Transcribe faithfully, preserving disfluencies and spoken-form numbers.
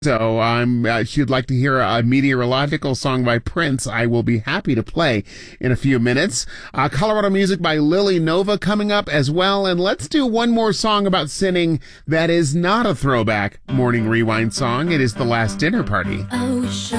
So um, uh, she'd like to hear a meteorological song by Prince. I will be happy to play in a few minutes. Uh, Colorado music by Lily Nova coming up as well. And let's do one more song about sinning that is not a throwback morning rewind song. It is The Last Dinner Party. I wish I